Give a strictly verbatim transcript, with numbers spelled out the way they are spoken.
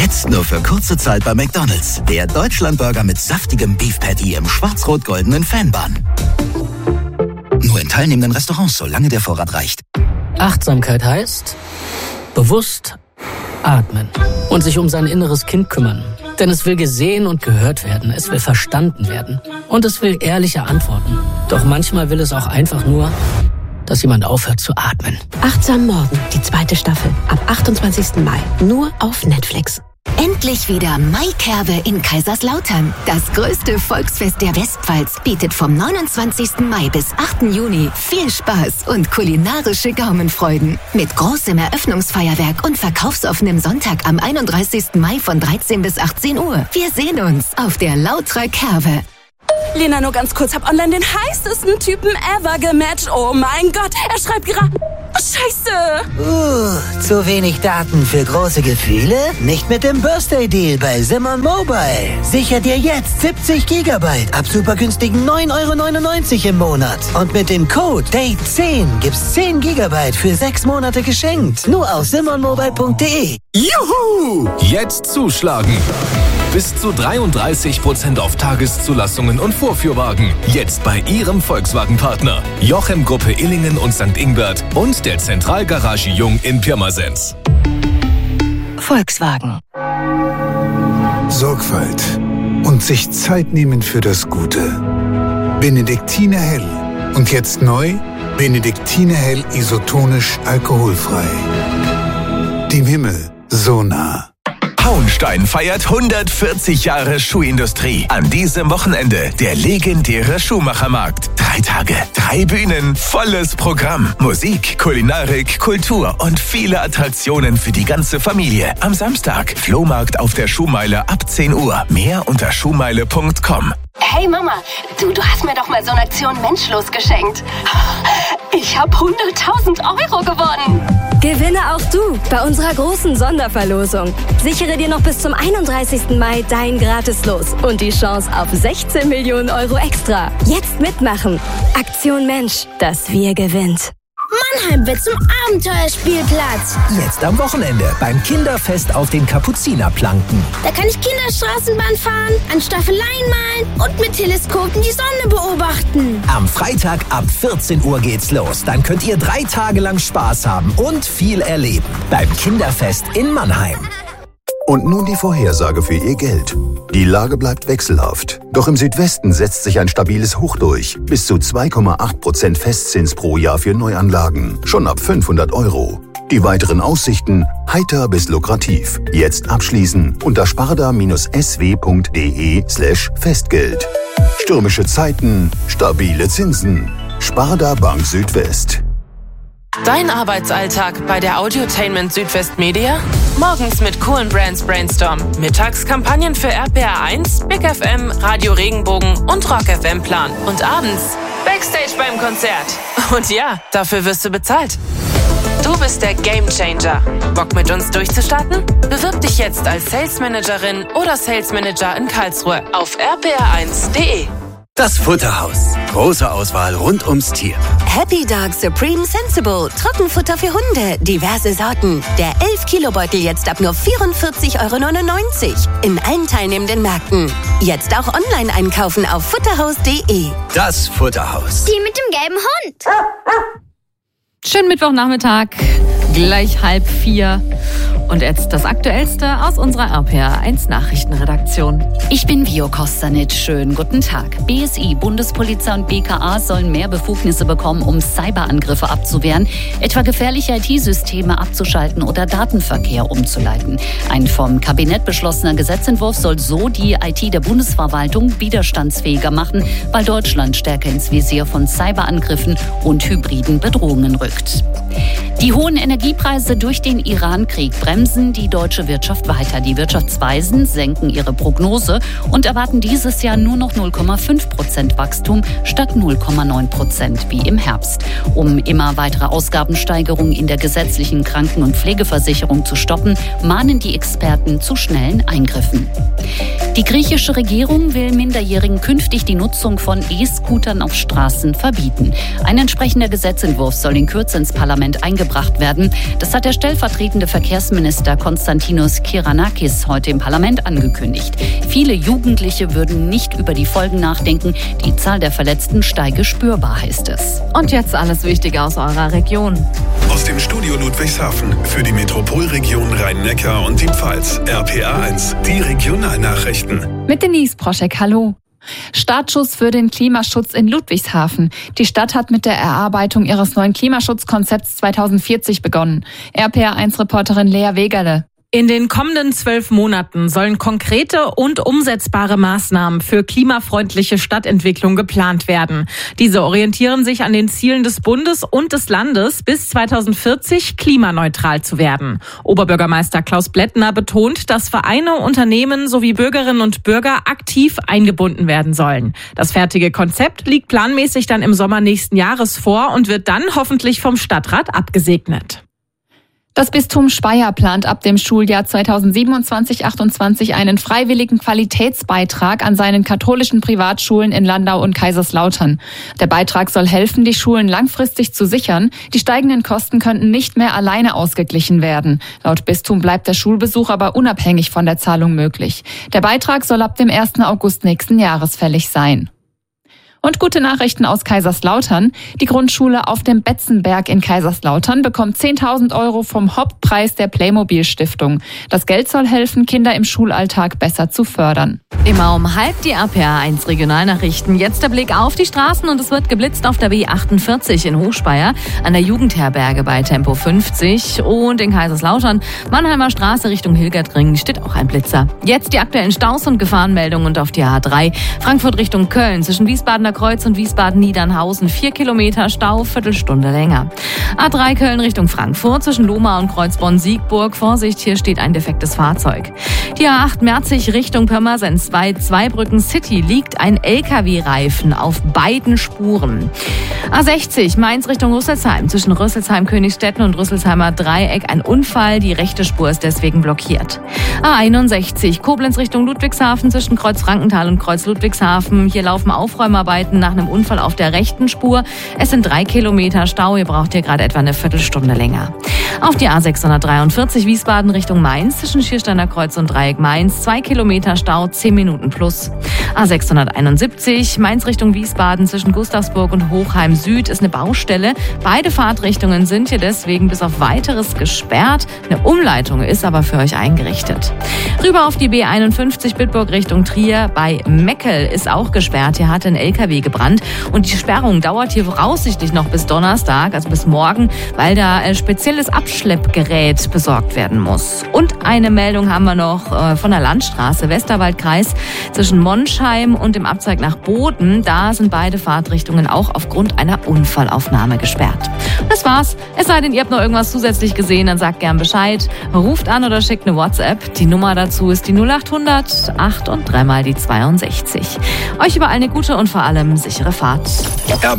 Jetzt nur für kurze Zeit bei McDonald's. Der Deutschlandburger mit saftigem Beef Patty im schwarz-rot-goldenen Fanbun. Nur in teilnehmenden Restaurants, solange der Vorrat reicht. Achtsamkeit heißt bewusst atmen und sich um sein inneres Kind kümmern. Denn es will gesehen und gehört werden, es will verstanden werden und es will ehrliche Antworten. Doch manchmal will es auch einfach nur, dass jemand aufhört zu atmen. Achtsam Morgen, die zweite Staffel, ab achtundzwanzigsten Mai, nur auf Netflix. Endlich wieder Maikerbe in Kaiserslautern. Das größte Volksfest der Westpfalz bietet vom neunundzwanzigsten Mai bis achten Juni viel Spaß und kulinarische Gaumenfreuden. Mit großem Eröffnungsfeuerwerk und verkaufsoffenem Sonntag am einunddreißigsten Mai von dreizehn bis achtzehn Uhr. Wir sehen uns auf der Lautra Kerbe. Lena, nur ganz kurz, hab online den heißesten Typen ever gematcht. Oh mein Gott, er schreibt gerade... Scheiße! Uh, zu wenig Daten für große Gefühle? Nicht mit dem Birthday-Deal bei Simon Mobile. Sicher dir jetzt siebzig Gigabyte ab super günstigen neun Euro neunundneunzig im Monat. Und mit dem Code Date zehn gibt's zehn Gigabyte für sechs Monate geschenkt. Nur auf simon mobile punkt de. Juhu! Jetzt zuschlagen! Bis zu dreiunddreißig Prozent auf Tageszulassungen und Vorführwagen. Jetzt bei Ihrem Volkswagen-Partner. Jochem Gruppe Illingen und Sankt Ingbert und der Zentralgarage Jung in Pirmasens. Volkswagen. Sorgfalt und sich Zeit nehmen für das Gute. Benediktiner Hell. Und jetzt neu, Benediktiner Hell isotonisch alkoholfrei. Dem Himmel so nah. Hauenstein feiert hundertvierzig Jahre Schuhindustrie. An diesem Wochenende der legendäre Schuhmachermarkt. Drei Tage, drei Bühnen, volles Programm. Musik, Kulinarik, Kultur und viele Attraktionen für die ganze Familie. Am Samstag Flohmarkt auf der Schuhmeile ab zehn Uhr. Mehr unter schuhmeile punkt com. Hey Mama, du, du hast mir doch mal so eine Aktion Menschlos geschenkt. Ich habe hunderttausend Euro gewonnen. Gewinne auch du bei unserer großen Sonderverlosung. Sichere dir noch bis zum einunddreißigsten Mai dein Gratislos und die Chance auf sechzehn Millionen Euro extra. Jetzt mitmachen. Aktion Mensch, das Wir gewinnt. Mannheim wird zum Abenteuerspielplatz. Jetzt am Wochenende beim Kinderfest auf den Kapuzinerplanken. Da kann ich Kinderstraßenbahn fahren, an Staffeleien malen und mit Teleskopen die Sonne beobachten. Am Freitag ab vierzehn Uhr geht's los. Dann könnt ihr drei Tage lang Spaß haben und viel erleben. Beim Kinderfest in Mannheim. Und nun die Vorhersage für Ihr Geld. Die Lage bleibt wechselhaft. Doch im Südwesten setzt sich ein stabiles Hoch durch. Bis zu zwei Komma acht Prozent Festzins pro Jahr für Neuanlagen. Schon ab fünfhundert Euro. Die weiteren Aussichten heiter bis lukrativ. Jetzt abschließen unter sparda-sw punkt de slash Festgeld. Stürmische Zeiten, stabile Zinsen. Sparda Bank Südwest. Dein Arbeitsalltag bei der Audiotainment Südwest Media? Morgens mit coolen Brands Brainstorm. Mittags Kampagnen für R P R eins, Big F M, Radio Regenbogen und Rock F M Plan. Und abends Backstage beim Konzert. Und ja, dafür wirst du bezahlt. Du bist der Gamechanger. Bock mit uns durchzustarten? Bewirb dich jetzt als Sales Managerin oder Sales Manager in Karlsruhe auf r p r eins punkt de. Das Futterhaus. Große Auswahl rund ums Tier. Happy Dog Supreme Sensible. Trockenfutter für Hunde. Diverse Sorten. Der elf Kilo Beutel jetzt ab nur vierundvierzig Euro neunundneunzig. In allen teilnehmenden Märkten. Jetzt auch online einkaufen auf futterhaus punkt de. Das Futterhaus. Die mit dem gelben Hund. Schönen Mittwochnachmittag. Gleich halb vier. Und jetzt das Aktuellste aus unserer R P R eins Nachrichtenredaktion. Ich bin Vio Kostanic. Schönen guten Tag. B S I, Bundespolizei und B K A sollen mehr Befugnisse bekommen, um Cyberangriffe abzuwehren, etwa gefährliche I T-Systeme abzuschalten oder Datenverkehr umzuleiten. Ein vom Kabinett beschlossener Gesetzentwurf soll so die I T der Bundesverwaltung widerstandsfähiger machen, weil Deutschland stärker ins Visier von Cyberangriffen und hybriden Bedrohungen rückt. Die hohen Energiepreise durch den Iran-Krieg bremsen die deutsche Wirtschaft weiter. Die Wirtschaftsweisen senken ihre Prognose und erwarten dieses Jahr nur noch null Komma fünf Prozent Wachstum statt null Komma neun Prozent wie im Herbst. Um immer weitere Ausgabensteigerungen in der gesetzlichen Kranken- und Pflegeversicherung zu stoppen, mahnen die Experten zu schnellen Eingriffen. Die griechische Regierung will Minderjährigen künftig die Nutzung von E-Scootern auf Straßen verbieten. Ein entsprechender Gesetzentwurf soll in Kürze ins Parlament eingebracht werden. Das hat der stellvertretende Verkehrsminister Innenminister Konstantinos Kyriakis heute im Parlament angekündigt. Viele Jugendliche würden nicht über die Folgen nachdenken. Die Zahl der Verletzten steige spürbar, heißt es. Und jetzt alles Wichtige aus eurer Region. Aus dem Studio Ludwigshafen für die Metropolregion Rhein-Neckar und die Pfalz. R P A eins, die Regionalnachrichten. Mit Denise Proschek, hallo. Startschuss für den Klimaschutz in Ludwigshafen. Die Stadt hat mit der Erarbeitung ihres neuen Klimaschutzkonzepts zweitausendvierzig begonnen. R P A eins Reporterin Lea Wegerle. In den kommenden zwölf Monaten sollen konkrete und umsetzbare Maßnahmen für klimafreundliche Stadtentwicklung geplant werden. Diese orientieren sich an den Zielen des Bundes und des Landes, bis zweitausendvierzig klimaneutral zu werden. Oberbürgermeister Klaus Blättner betont, dass Vereine, Unternehmen sowie Bürgerinnen und Bürger aktiv eingebunden werden sollen. Das fertige Konzept liegt planmäßig dann im Sommer nächsten Jahres vor und wird dann hoffentlich vom Stadtrat abgesegnet. Das Bistum Speyer plant ab dem Schuljahr zweitausendsiebenundzwanzig achtundzwanzig einen freiwilligen Qualitätsbeitrag an seinen katholischen Privatschulen in Landau und Kaiserslautern. Der Beitrag soll helfen, die Schulen langfristig zu sichern. Die steigenden Kosten könnten nicht mehr alleine ausgeglichen werden. Laut Bistum bleibt der Schulbesuch aber unabhängig von der Zahlung möglich. Der Beitrag soll ab dem ersten August nächsten Jahres fällig sein. Und gute Nachrichten aus Kaiserslautern. Die Grundschule auf dem Betzenberg in Kaiserslautern bekommt zehntausend Euro vom Hauptpreis der Playmobil-Stiftung. Das Geld soll helfen, Kinder im Schulalltag besser zu fördern. Immer um halb die R P A eins Regionalnachrichten. Jetzt der Blick auf die Straßen und es wird geblitzt auf der B achtundvierzig in Hochspeyer, an der Jugendherberge bei Tempo fünfzig und in Kaiserslautern, Mannheimer Straße Richtung Hilgertringen steht auch ein Blitzer. Jetzt die aktuellen Staus und Gefahrenmeldungen und auf die A drei, Frankfurt Richtung Köln zwischen Wiesbadener Kreuz und Wiesbaden-Niedernhausen, vier Kilometer Stau, Viertelstunde länger. A drei Köln Richtung Frankfurt zwischen Lohmar und Kreuzborn-Siegburg, Vorsicht, hier steht ein defektes Fahrzeug. Die A acht Merzig Richtung Pirmasens bei Zweibrücken City liegt ein L K W-Reifen auf beiden Spuren. A sechzig Mainz Richtung Rüsselsheim zwischen Rüsselsheim-Königsstetten und Rüsselsheimer Dreieck ein Unfall, die rechte Spur ist deswegen blockiert. A einundsechzig Koblenz Richtung Ludwigshafen zwischen Kreuz Frankenthal und Kreuz Ludwigshafen, hier laufen Aufräumarbeiten nach einem Unfall auf der rechten Spur. Es sind drei Kilometer Stau, ihr braucht hier gerade etwa eine Viertelstunde länger. Auf die A sechshundertdreiundvierzig Wiesbaden Richtung Mainz zwischen Schiersteiner Kreuz und Dreieck Mainz, zwei Kilometer Stau, zehn Minuten plus. A sechshunderteinundsiebzig Mainz Richtung Wiesbaden zwischen Gustavsburg und Hochheim Süd ist eine Baustelle. Beide Fahrtrichtungen sind hier deswegen bis auf Weiteres gesperrt. Eine Umleitung ist aber für euch eingerichtet. Rüber auf die B einundfünfzig Bitburg Richtung Trier bei Meckel ist auch gesperrt. Hier hat ein L K W gebrannt und die Sperrung dauert hier voraussichtlich noch bis Donnerstag, also bis morgen, weil da ein spezielles Abschleppgerät besorgt werden muss. Und eine Meldung haben wir noch äh, von der Landstraße Westerwaldkreis zwischen Monschheim und dem Abzweig nach Boden. Da sind beide Fahrtrichtungen auch aufgrund einer Unfallaufnahme gesperrt. Das war's. Es sei denn, ihr habt noch irgendwas zusätzlich gesehen, dann sagt gern Bescheid. Ruft an oder schickt eine WhatsApp. Die Nummer dazu ist die null achthundert acht und dreimal die zweiundsechzig. Euch überall eine gute und vor allem sichere Fahrt.